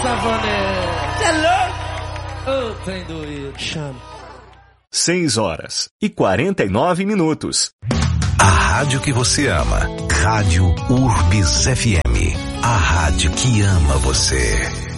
Savané. Você é louco? Ô, trem doído. Chama. 6h49. A rádio que você ama. Rádio Urbis FM. A rádio que ama você.